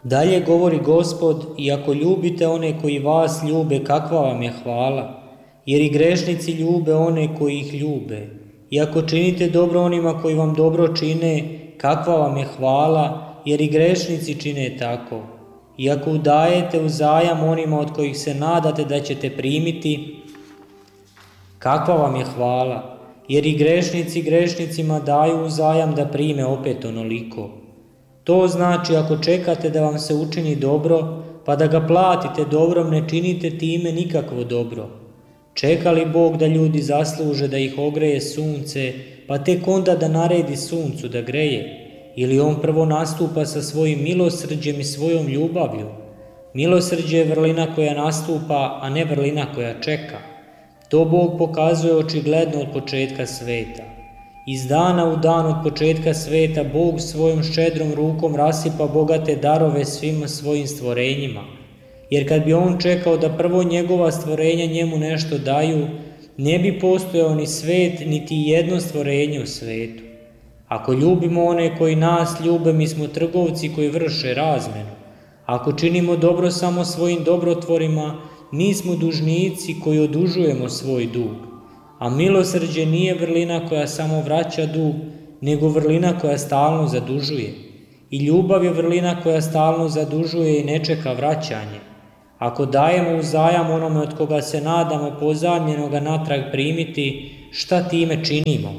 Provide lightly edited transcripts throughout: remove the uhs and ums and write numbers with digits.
Dalje govori Gospod: i ako ljubite one koji vas ljube, kakva vam je hvala, jer i grešnici ljube one koji ih ljube. I ako činite dobro onima koji vam dobro čine, kakva vam je hvala, jer i grešnici čine tako. I ako udajete uzajam onima od kojih se nadate da ćete primiti, kakva vam je hvala, jer i grešnici grešnicima daju uzajam da prime opet onoliko. To znači, ako čekate da vam se učini dobro, pa da ga platite dobrom, ne činite time nikakvo dobro. Čeka li Bog da ljudi zasluže da ih ogreje sunce, pa tek onda da naredi suncu da greje? Ili on prvo nastupa sa svojim milosrđem i svojom ljubavlju? Milosrđe je vrlina koja nastupa, a ne vrlina koja čeka. To Bog pokazuje očigledno od početka sveta. Iz dana u dan od početka sveta Bog svojom ščedrom rukom rasipa bogate darove svim svojim stvorenjima. Jer kad bi on čekao da prvo njegova stvorenja njemu nešto daju, ne bi postojao ni svet, niti jedno stvorenje u svetu. Ako ljubimo one koji nas ljube, mi smo trgovci koji vrše razmenu. Ako činimo dobro samo svojim dobrotvorima, mi smo dužnici koji odužujemo svoj dug. A milosrđe nije vrlina koja samo vraća dug, nego vrlina koja stalno zadužuje. I ljubav je vrlina koja stalno zadužuje i ne čeka vraćanje. Ako dajemo uzajam onome od koga se nadamo pozajmljenoga natrag primiti, šta time činimo?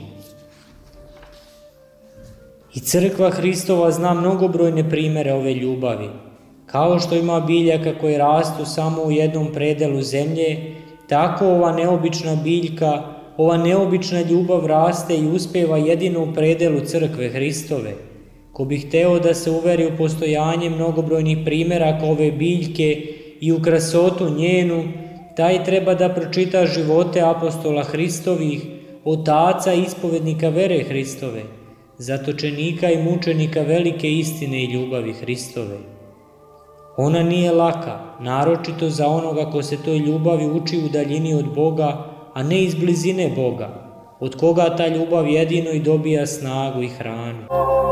I crkva Hristova zna mnogobrojne primere ove ljubavi. Kao što ima biljaka koje rastu samo u jednom predelu zemlje, tako ova neobična biljka, ova neobična ljubav raste i uspeva jedino u predelu crkve Hristove. Ko bi hteo da se uveri u postojanje mnogobrojnih primeraka ove biljke i u krasotu njenu, taj treba da pročita živote apostola Hristovih, otaca i ispovednika vere Hristove, zatočenika i mučenika velike istine i ljubavi Hristove. Ona nije laka, naročito za onoga ko se toj ljubavi uči u daljini od Boga, a ne iz blizine Boga, od koga ta ljubav jedino i dobija snagu i hranu.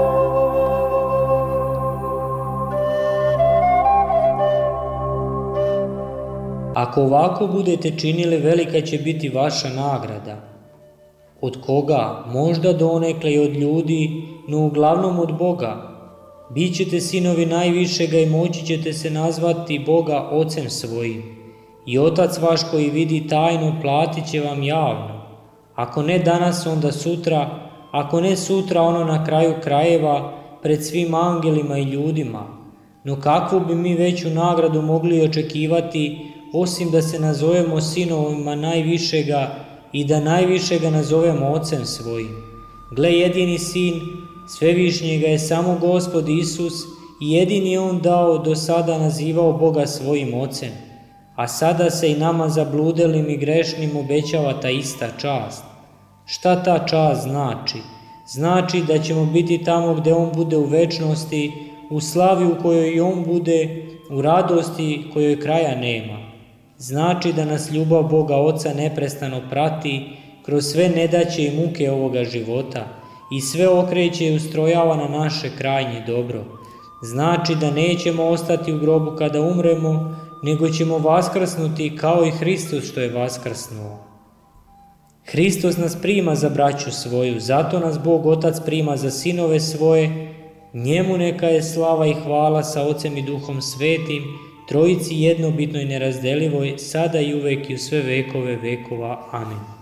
Ako ovako budete činili, velika će biti vaša nagrada. Od koga? Možda donekle i od ljudi, no uglavnom od Boga. Bićete sinovi najvišega i moći ćete se nazvati Boga Ocem svojim. I Otac vaš koji vidi tajno platit će vam javno. Ako ne danas, onda sutra, ako ne sutra, ono na kraju krajeva, pred svim angelima i ljudima. No kakvu bi mi veću nagradu mogli očekivati, osim da se nazovemo sinovima najvišega i da najvišega nazovemo Ocem svojim? Gle, jedini sin Svevišnjega je samo Gospod Isus i jedini je on dao do sada nazivao Boga svojim Ocem. A sada se i nama zabludelim i grešnim obećava ta ista čast. Šta ta čast znači? Znači da ćemo biti tamo gde on bude u večnosti, u slavi u kojoj i on bude, u radosti kojoj kraja nema. Znači da nas ljubav Boga Oca neprestano prati kroz sve nedaće i muke ovoga života i sve okreće i ustrojava na naše krajnje dobro. Znači da nećemo ostati u grobu kada umremo, nego ćemo vaskrsnuti kao i Hristos što je vaskrsnuo. Hristos nas prima za braću svoju, zato nas Bog Otac prima za sinove svoje. Njemu neka je slava i hvala sa Ocem i Duhom Svetim, Trojici jednobitnoj nerazdelivoj, sada i uvek i u sve vekove vekova. Amen.